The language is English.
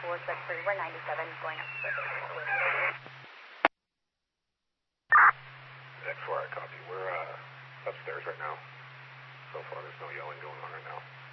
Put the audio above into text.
463, we're 97, going up. X4, I copy. We're upstairs right now. So far, there's no yelling going on right now.